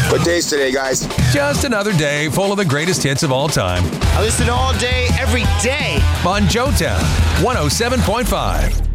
What day is today, guys? Just another day full of the greatest hits of all time I listen all day, every day. on Joetown 107.5.